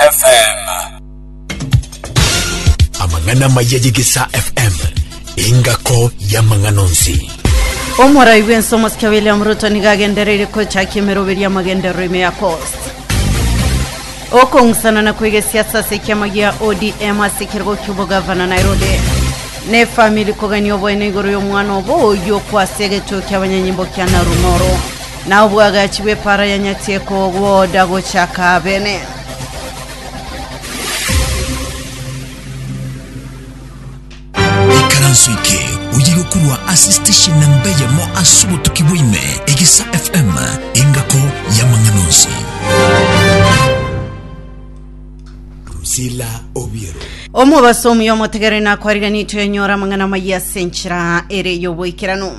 FM. Amangana mayaji Gisa FM. Ingako ya manganonsi. Omora iwen somos ke William Ruto nigagendere ko chakemeroberi ya magendero ime ya Coast. Okong sana na kuige siasa sekiamagia ODM asikirgo kubo governor Nairobi. Ne family kogani obo enegoro yo mwana obo yo kwa sege to kyabanyanyimbo kya na Rumoro. Na obwaga chiwe para ya nyatieko go dago chaka bene. Ikaransuike uyigokurwa assistation nambeya mo asubo tukibwime Gisa FM ingako ya manganonsi. Sila Obiero Omo basomu yo motegere na kwarigani to nyora mangana maya senchira ere yo boikirano.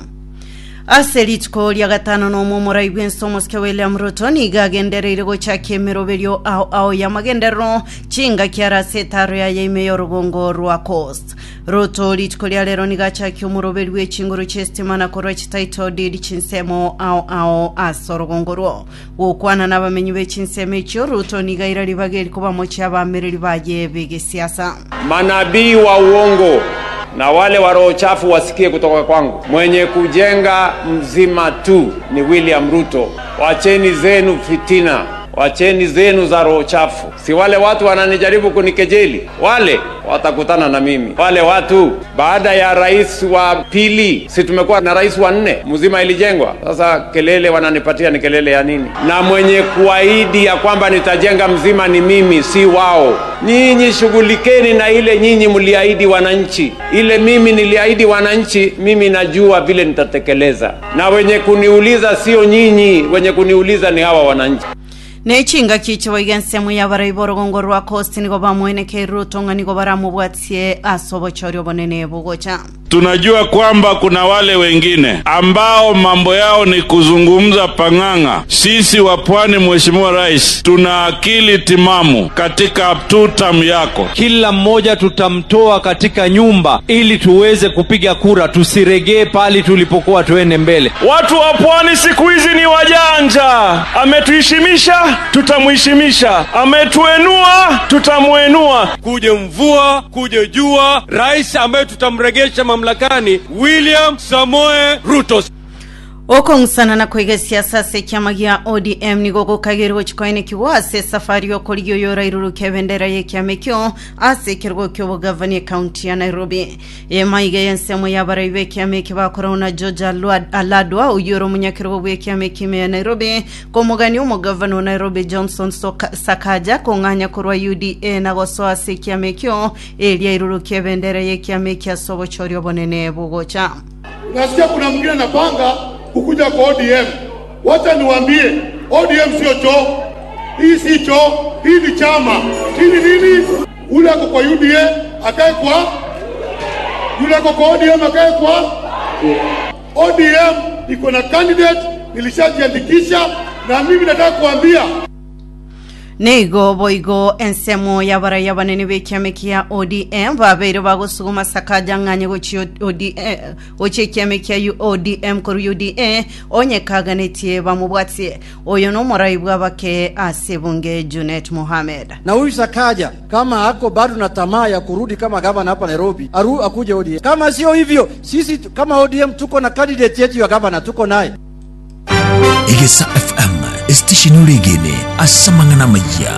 Aselitko lya gatano no momora ibwen somos ke William Ruto ni gagendere irego chake meroberio au ya magendero chinga kiara setaro ya yeme yorugongo rwa Coast. Ruto litko lya lero ni gachake umuroberi we chinguru chestimana korwa chitaito didi chinsemo au asorogongo rwo. Ukwana n'abamenyi be chinseme cyo Ruto ni gaira libageri kuba mochi abamereri baje bege siasa. Manabii wa uongo na wale wa roho chafu wasikie kutoka kwangu. Mwenye kujenga mzima tu ni William Ruto. Wacheni zenu fitina, wacheni zenu za roho chafu. Si wale watu wananijaribu kunikejeli, wale watakutana na mimi. Wale watu baada ya rais wa pili, si tumekuwa na rais wa 4 mzima ilijengwa. Sasa kelele wananipatia ni kelele ya nini? Na mwenye kuahidi ya kwamba nitajenga mzima ni mimi, si wao. Nyinyi shughulikeni na ile nyinyi mliahidi wananchi. Ile mimi niliahidi wananchi, mimi najua vile nitatekeleza. Na wenye kuniuliza sio nyinyi, wenye kuniuliza ni hawa wananchi. Nechinga kicho igensemu yabarayiboro gongorwa Coast nigo bamwene ke Ruto ngani baramubwatie asobo chorio bonene bugocha. Tunajua kwamba kuna wale wengine ambao mambo yao ni kuzungumza panganga. Sisi wa Pwani, Mheshimiwa Rais, tuna akili timamu katika term yako. Kila mmoja tutamtoa katika nyumba ili tuweze kupiga kura, tusiregee pali tulipokuwa tuende mbele. Watu wa Pwani siku hizi ni wajanja. Ametuheshimisha, tutamuheshimisha. Ametuenua, tutamuenua. Kuje mvua, kuje jua, rais ambaye tutamregesha mamlakani William Samoei Ruto. Okong sana na kuiga siasa sekiamagia ODM nigogo kagero chikoine kiwase safari yo koliyo yora iruru kebendera ye kiamekyo ase kirgo kyo governor county ya Nairobi. Maiga yensemo yabaraibe kiameki ba corona George Aladwa uyoro munyakirgo bwe kiameki me Nairobi komugani umo governor Nairobi Johnson Sakaja konganya kurwa UDA na goso ase kiamekyo elia iruru kebendera ye kiameki asobo chorio bonene bugocha. Nasikia kuna mwingine anapanga ukuja kwa ODM. Wacha niwaambie, ODM sio choo. Hii si choo, hii ni chama. Hii ni nini? Ule ako kwa UDA akae kwa, ule ako kwa ODM akae kwa. ODM iko na candidate, nilishajiandikisha na mimi nataka kuambia Nego boigo ensemo yabara yabanene bekiamekia ODM babere bagosuguma Sakaja nganye gochi ODM oche kiamekia ODM koru UDA onye kaganetie bamubwatie oyo no moraibwa bake asebunge Junet Mohamed. Na huyu Sakaja kama hako bado na tamaa ya kurudi kama gavana hapa Nairobi akuje ODM. Kama sio hivyo sisi kama ODM tuko na candidate yetu ya gavana, tuko naye. Gisa FM station uregene asamangana maya.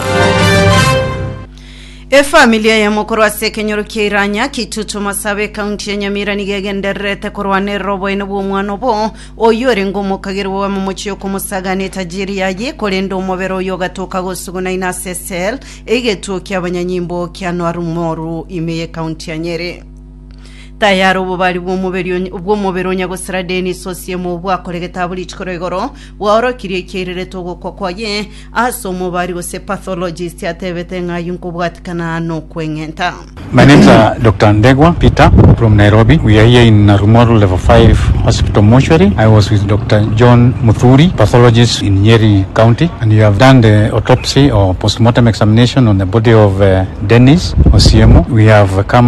Familia ya mokoro asekenyoro kiranya kitutu masabe county ya Nyamira nigegenderete korwane robo enubu mwanobo oyore ngomo kagirwa wa momochiyo kumusagane tajiri yaye kolendo mobero yoga toka gosuguna ina SSL egetuo kyabanyanyimbo kya Nwarumoru imeye county ya Nyeri. Tayaro bubali bw'omubero nyagosradeni sosiemo bwakoregeta buli chikoregoro waorokiriye kirire togo kokwaye asomo bari gose pathologist atebete ngayunko bwatikana no kwengenta. My name is Dr. Ndegwa Peter from Nairobi. We are here in Rumoru Level 5 Hospital Mortuary. I was with Dr. John Muthuri, pathologist in Nyeri County, and you have done the autopsy or postmortem examination on the body of Dennis Osiemo. We have come up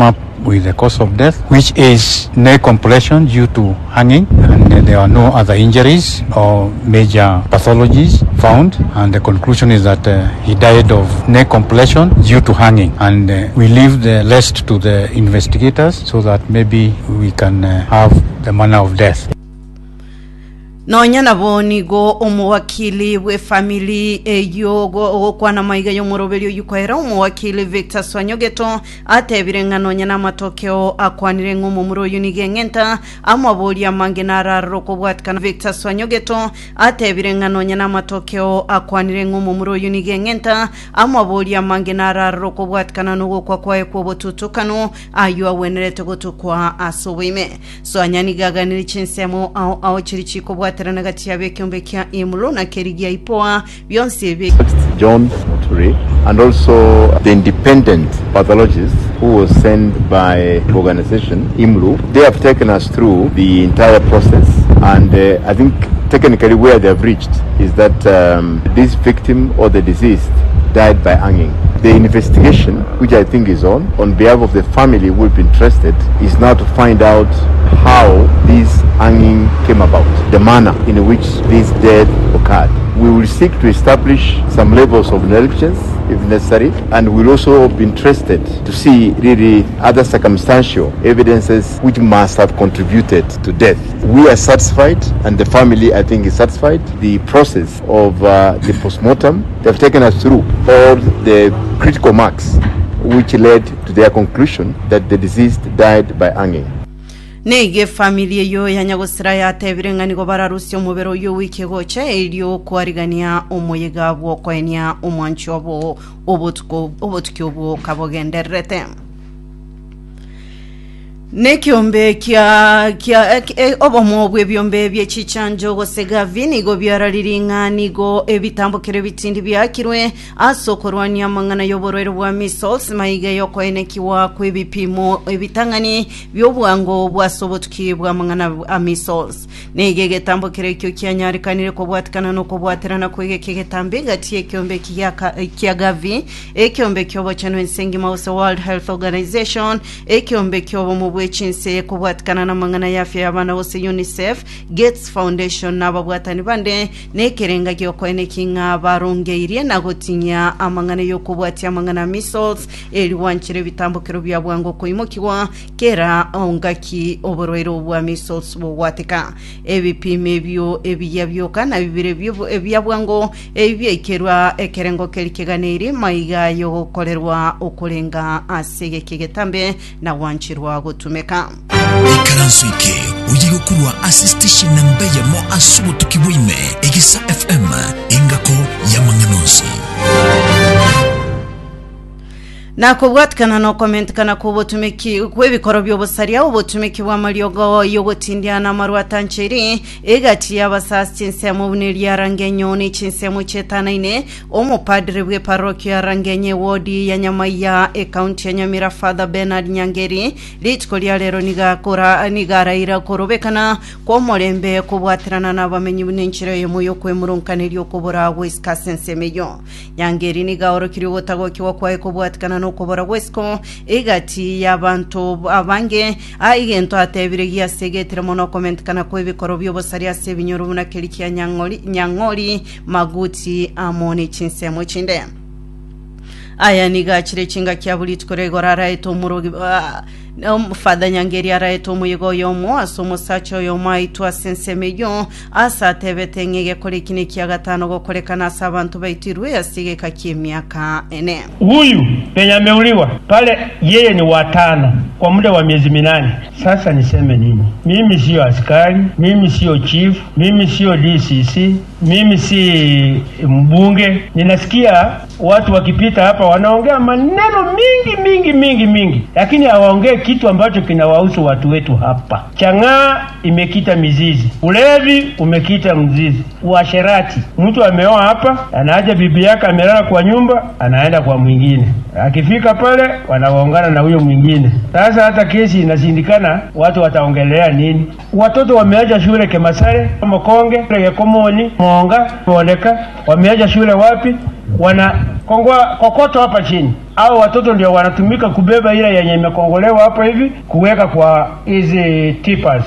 with the cause of death, which is neck compression due to hanging, and there are no other injuries or major pathologies found, and the conclusion is that he died of neck compression due to hanging, and we leave the rest to the investigators so that maybe we can have the manner of death. Nonya naboni go omuwakili we family yogo okwana maiga yomurobelyo yukwera omuwakili Victor Swanyogeto atebirenga nonya na matokeo akwanire ngomo muro yunigengenta amaboli amange nararo kobwatkana. Victor Swanyogeto atebirenga nonya na matokeo akwanire ngomo muro yunigengenta amaboli amange nararo kobwatkana nugo kwa kwae kwobotutukano ayo awenerete gotukwa asobime so anyani gaganiri chinsemo ao chirichi kobwa Teranagati ya bekiombe kia imulo na kerigia ipoa bionse be John Muturi, and also the independent pathologist who was sent by the organization IMLU. They have taken us through the entire process, and I think technically where they have reached is that this victim or the deceased died by hanging. The investigation, which I think is on behalf of the family who have been interested, is now to find out how this hanging came about, the manner in which this death occurred. We will seek to establish some levels of negligence if necessary, and we'll also be interested to see really other circumstantial evidences which must have contributed to death. We are satisfied, and the family, I think, is satisfied. The process of the postmortem, they've taken us through all the critical marks which led to their conclusion that the deceased died by hanging. Nege familie yo ya nyagosira ya tebirenga nigo bararusi omubero yo wiki goche elio kwarigania omoyega bwo kwenya omwancho bo obotukyo kabogenderete. Nekiombe kia obomogwe byombe byechichanjo gosega vini go byarariringa nigo ebitambokere bitindi byakirwe asokorwania mangana yoborero bwa measles maiga yoko enekiwa kwebipimo ebitangani byobwango bwasobotuki bwa mangana a measles negege tambokere kyo kyanyarikanire ko bwatkana no ko bwaterana kwege kegetambe gati ekiombe kiagavi ekiombe kyobo chano ensengi mause World Health Organization ekiombe kyobo mu chinse kubwatkana na mangana yafya y'abana bose UNICEF Gates Foundation n'ababwatani bande nekerenga gyoko enekinga barongeirie nagotinya amangana yo kubwatya amangana measles eri wanchire bitambokero bya bwango koimokiwa kera ongaki oborwero bwa measles bwateka ebipime byo ebiyabyo kana bibire byo ebyabwango ebyekerwa ekerengo kelikeganeri maiga yo kolerwa okulenga asege kigetambe na wanchirwa gutumeka Ikaransuike ujigo kurwa assistation nambeya mo asubo tukibwime Egisa FM ingako ya manganozi. Nako bwatkana no comment kana ko botumeki kwebikoro byobosaria obotumeki wa mariogo yobotindiana marwatancheri egati yabasasi nsemo buneli arangenyo ni chinsemo chetanaine omupadre bwe parokia arangenye wodi ya Nyamaya county ya Nyamira Father Bernard Nyangeri litko lya lero nigaraira korobekana ko molembe ko bwatirana nabamenyi bunenchire yomoyo kwemurunkaneli okobora Wisconsin semeyo Nyangeri nigaoro kiri wotago kiwa kwa ko bwatkana okobora wesko egati y'abantu abange aigento atebirigia segetire mono comment kana ko ibikoro byobosaria sebinyoro buna kelikia nyangoli maguti amoni chinsemo chinde aya niga chire chinga kya bulitkoregora raito murogi Father Nyangeri araeto muyigo yomo asomo sacho yomai twa sensemeyo asa tebetengege kolekine kya gatano go kolekana sabantu baitirwe asige kakimyaka ene. Huyu penye ameuliwa pale yeye ni watano kwa muda wa miezi 8. Sasa niseme nini? Mimi sio askari, mimi sio chief, mimi sio DCC, mimi si mbunge. Ninasikia watu wakipita hapa wanaongea maneno mingi lakini hawaongee kitu ambacho kinawahusu watu wetu hapa. Chang'aa imekita mizizi, ulevi umekita mzizi, uasherati. Mtu ameoa hapa, anaaja bibi yake amelala kwa nyumba, anaenda kwa mwingine. Akifika pale wanaongana na huyo mwingine. Sasa hata kesi inashindikana, watu wataongelea nini? Watoto wameacha shule Kemasare, Mokonge, Komoni, Monga, Moleka, wameacha shule wapi? Wanakongwa kokoto hapa chini. Hao watoto ndio wanatumika kubeba ile yenye imekongolewa hapa hivi kuweka kwa hizi tippers.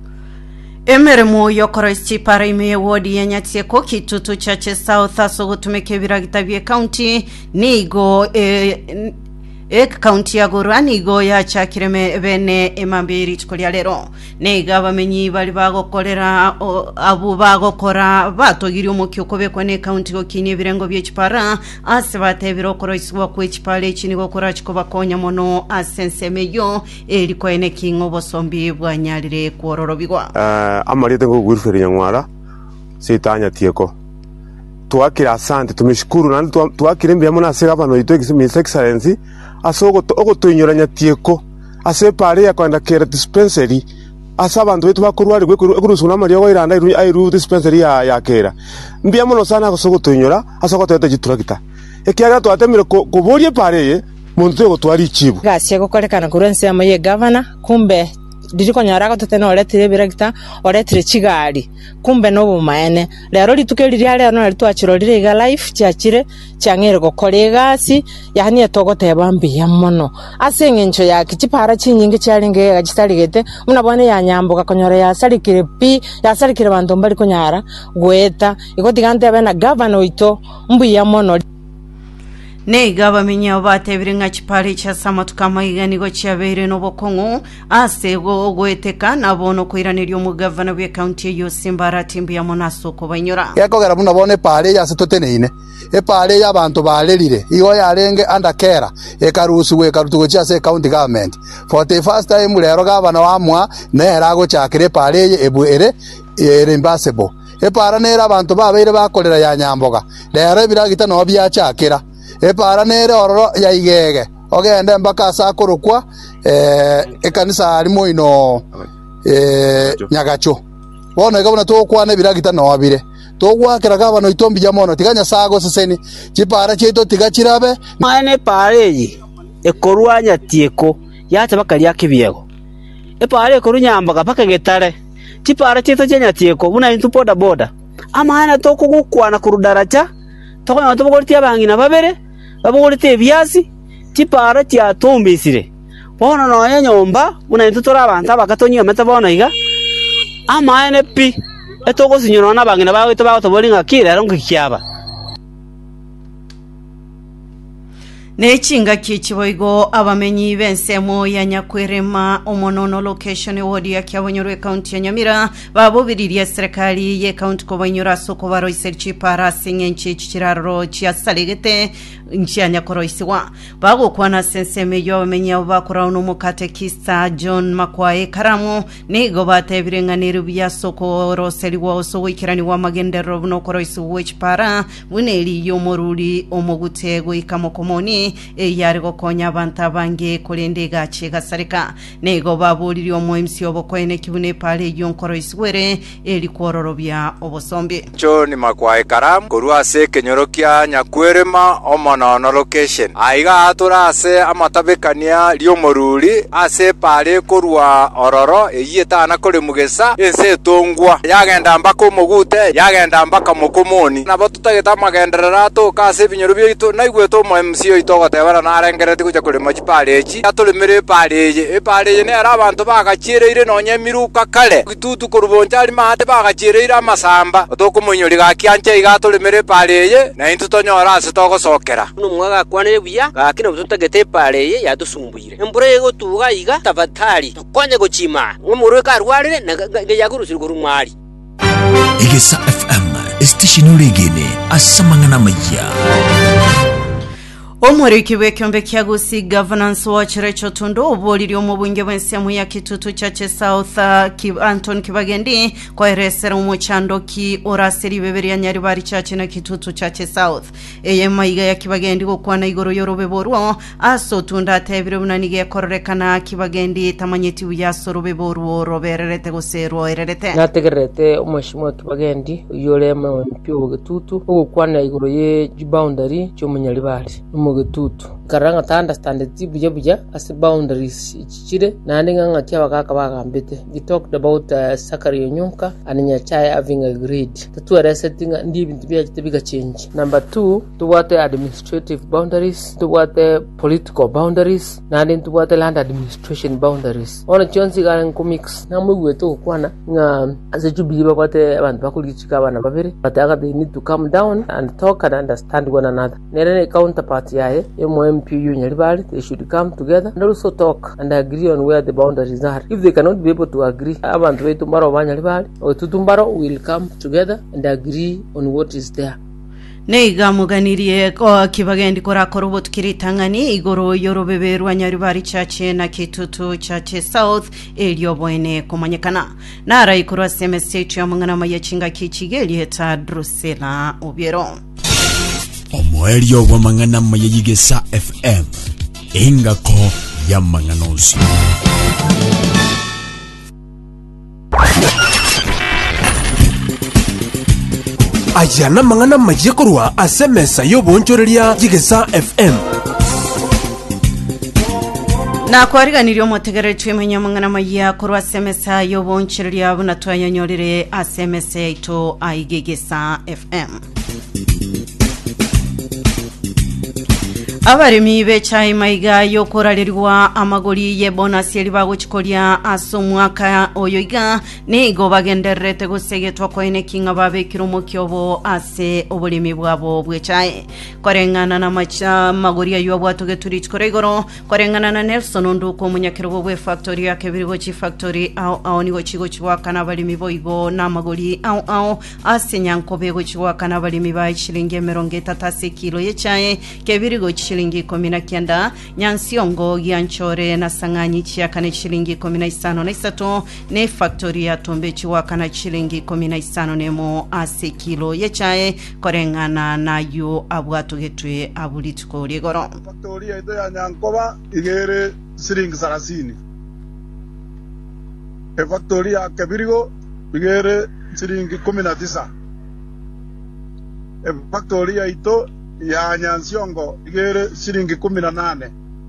Emere moyo koroisi para ime wodi ya Nyatieko Kitutu Chache South aso gutumeke Biragita County nigo county ya Gorani go ya chakireme bene emambiri tukolia lero nega bamenyi bali bagokorera abu bagokora batogiri umukyuko bekone county go kinye birengo by'ekipara ase batebiro koroiswa kw'ekipale chini gokora chikoba konya mono asensemeyo eriko ene kingo bosombi bwanyarire kwororobigwa amarite ngo gwirfere nyangwara sitanya tieko twakira asante tumeshukuru na twakire mbiyamo na sega bano ito excellence asogo ogotunyura Nyatieko ase pare ya kwenda kera dispensary asa bantu betu bakurwari gwekurusuna mari yo iranda iru dispensary ya kera mbiyamo no sana asogo tunyura asogo tete giturakita ekiaga twatemire kuborie pare ye muntu yo twari chibu gasye gokorekana kurense ya maye governor kumbe diriko nyaraga tutene oretire Biragita oretire chigari kumbe no bumaene lero litukeriri ale no litwachirorire iga life cyakire cyangere gokorega si yani etogote bambi ya mono asengencho ya kipara chinyinge cyaringe gagitarigete munabone ya nyambo gakonyora ya sarikire pi ya sarikire bantu mbali konyara gweta igotigante abena governor ito mbu ya mono nega bamenya batebire nga kipari cha samatukama iganigo cyabere no bokongo asego gweteka nabono kwiraniryo mu governor we county yo Simbara timbi ya monaso ko banyura yakogera muno bone pare ya sitoteneine pare ya bantu balerire iyo yarenge andakera ekarusu we karutugo cha se county government for the first time lero governor wamwa nerago cyakire pare ye ebuere impossible para nera abantu babeire bakorera ya nyamboga lero Biragita no byachakira para nere ororo ya igege ogende mbaka sakurukwa ekanisa arimo ino Nyagacho bona gabona to kwane Biragita no abire to gwakira gabano itombi ya mono tiganya sago seseni chipara chito tigachirabe mane pareyi ekorwa Nyatieko yata bakari yakibiego pare korunyambaga paka getare chipara chito cha Nyatieko buna intu boda boda amana to kugukwana kurudaracha tokona to bogorti abangina babere babogorite biasi chipara cha tombisire bona no nyomba buna intu tora abantu abakatonyo metabona iga amana pi etoko sinyoro na bangina bawe to bato bolinga kire rongo kiaba Nechinga kichiboigo abamenyi bensemo ya Nyakwerema omonono location wodi ya Kyabonyorwe county ya Nyamira babobiriye serikali ye county ko banyura soko baro iserchi para singenchi chiraro chia salegete nchi Nyakoroisiwa bago kwana senseme yo abamenyi abakora no mukatekista John Makwae Karamu nigo batebirenganira bya soko roseliwa so wikirani wa magendero no koroisu wechpara buneli yo moruli omogutego ikamokomoni yarigo konya banta bange kolende gache gasarika nego babuliri omo MC obokoene kibune pale yonkoro iswere eli kwororobya obosombe John Makwae Karamu korwa se kenyorokia Nyakwerema omonono location aiga atura ase amatabekania lyomoruli ase pale korwa ororo eyita na kole mugesa ense tongwa yagenda mbaka omogute yagenda mbaka mokomoni nabo tutageta magenderera to kase binyorobyo ito naigweto mo MC ito gotebara narengerete kuja kule machipale echi atulimire paleje epaleje ne ara abantu bagachireire nonyemiruka kale gitutu kurubonjari mate bagachireire amasamba otokumunyori gakianche igatulimire paleje na intu tonyora ase togosokera no mwaga kwanire buya gakina bututagete paleje yadusumbuire embure yego tuga iga tabatari konye gochima umurwe karwarire na gayagurusiri kurumwari Egesa FM station uregene asamangana maya Omweriki w'ekyombe kya Gusii Governance Watch Rachel Tundo obuuliri omubunge bw'ensemu ya Kitutu Chache South Anton Kibagendi kwaeresera omukyando ki oraseri beberia Nyaribari Chache na Kitutu Chache South eye mayiga ya Kibagendi gukwana igoro yorobe borwo aso Tunda atebire bunanige yakorekana Kibagendi tamanyeti uyasorobe borwo robererete guserwo ererete nategerete omweshimo Kibagendi uyolema mpyo Gitutu gukwana igoro ye boundary cyo Munyaribari Gitutu karanga ta understand buja as boundaries ichire na ndinga kya bakaka bagambite. We talked about Sakari Onyonka and Nyachai having agreed to resetting ndi bintu bya change. Number 2 to what the administrative boundaries, to what the political boundaries, na ndi to what the land administration boundaries. Ona chonsi ga comics na mugweto kwana nga azejubi bakwate abantu bakulichika abana babiri, but they need to calm down and talk and understand one another. Nere counterpart yae MPU Nyaribari, they should come together and also talk and agree on where the boundaries are. If they cannot be able to agree, abantu wetu mbaro wa Nyaribari or Tutumbaro will come together and agree on what is there. Neiga muganirie Kibagendi korakora obutukiritangani igoro yorobeberwa Nyaribari Chache na Kitutu Chache South elio bwene kumanyekana nara ikurwa semestage ya mangana mayachinga kichigeli heta Drusela Obiero Omwelio wa mangana mayigesa FM ingako ya manganozi Ajana mangana majikorwa asemesa yobonchoreria Yigesa FM na kwariganiryo motegere twemenya mangana maya korwa semesa yobonchoreria bunatwayanyorere asemesa ito Yigesa FM Abarimi bechayi maiga yokoralirwa amagori ye bonus yeri baguchikoria asomwaka oyoiga nigo bagenderete gusegetwa koine kinga babekiro mukyobo ase oburimi bwabo bwechayi korengana na macha magori yo bwatoge turichikora igoro korengana na Nelson Nduko munyakiro bwe factory ya Kebirigo chi factory au nigo chigo chiwaka na balimi boigo na magori au ase nyanko bego chiwaka na balimi ba shilingi 30 kilo yechayi Kebirigo shilingi 19 Nyansiongo Gianchore na Sanganyi chiakane shilingi 13 ne factory ya Tombe chiwakana shilingi 15 nemo ase kilo yechae korengana nayo abwatugetwe abulitko ligoro factory ya Nyankoba igere shilingi 30 factory ya Kebirigo igere shilingi 19 factory ya Ito ya Nyansiongo igere shilingi 18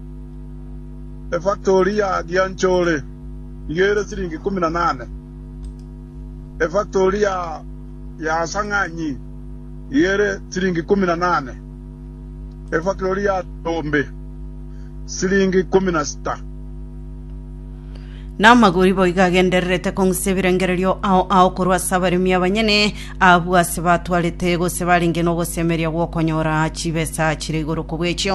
factory ya Gianchore igere shilingi 18 factory ya Sanganyi igere shilingi 18 factory ya Tombe shilingi 16 na maguri boiga genderete konsebirengererio au korwa sabarimi abanyene abu asibatwalete go sebaringe no go semeria wo konyora chibesa chirigoro kubwecyo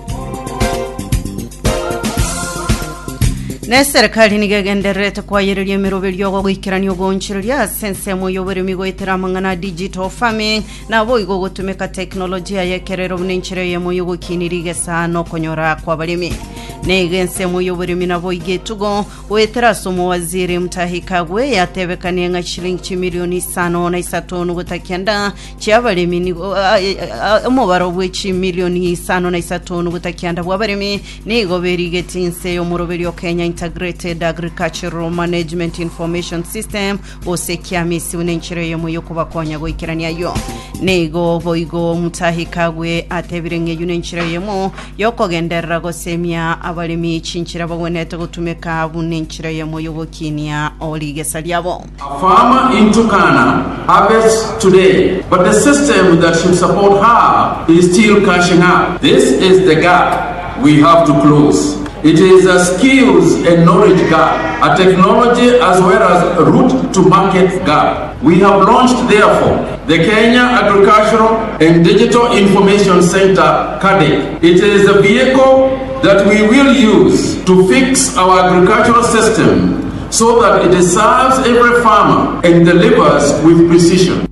ne serikali nigegenderete kwa yererie mirobelyo go gikirani ogonchiria sense mo yoberimi go iteramangana digital farming na boigo gutumika teknolojia yekerero bninchire yemo yugo kinirige sano konyora kwa balimi negense mo yoberimi na boige tugo wetera somo waziri Mutahikagwe yatebekaniye nga shilingi milioni 5 gutakianda cyabalimi ni umubaro w'iki milioni 5 gutakianda bwabarimi nigo berigetinse yo murobelyo Kenya Integrated Agricultural Management Information System osekiamisi unenchire yo muyo kubakonya go ikirania yo nego boigo Mutahikagwe atebirenge yunenchire yemo yokogenderra go semia abalimi chinchira babonete gutumeka bunenchire yemo yo kinia oligesa lyabo. A farmer in Turkana harvests today, but the system that should support her is still catching up. This is the gap we have to close. It is a skills and knowledge gap, a technology as well as a route to market gap. We have launched, therefore, the Kenya Agricultural and Digital Information Center, KADIC. It is a vehicle that we will use to fix our agricultural system so that it serves every farmer and delivers with precision.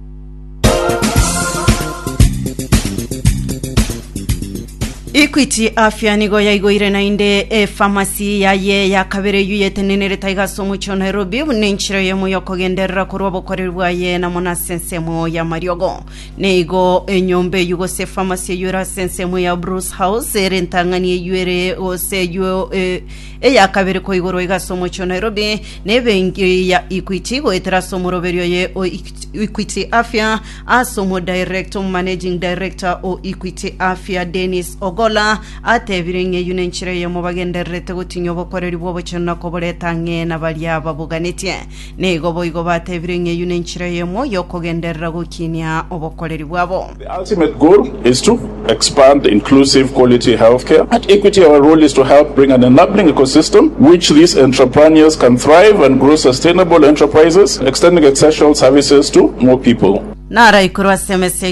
Equity afya nigo yaigoire na inde pharmacy yaye ya kabere yuyete nenere taiga somu cho Nairobi unenchire yemu yokogenderera kurwa bokorerwa ye na mona sensemo ya Mariogo neigo enyombe yugo se pharmacy yura sensemo ya Bruce House erentangani yuere ose yu ya kabere ko igoro iga somu cho Nairobi nebengi ya Equity go etera somu roberio ye o Equity afya asomo director managing director o Equity afya Dennis Ogola ateviringe yunenchire yo mubagenderete gutinyo bokoreri bwo bocena ko boretange na balia babuganetie nego boigo bateviringe yunenchire yo mo yokogenderera gukinia obokoreri bwabo. The ultimate goal is to expand inclusive quality healthcare. At Equity, our role is to help bring an enabling ecosystem which these entrepreneurs can thrive and grow sustainable enterprises, extending essential services to more people. Nara ikurwa semese